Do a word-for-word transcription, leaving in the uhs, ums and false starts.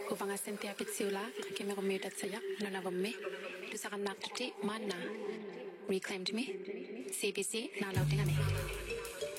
Uvanga Cynthia Pitsula, Kimerumi Datsaya, Nonavome, Dusakan Makti, Mana, Reclaimed Me, C B C, Nalaudingane.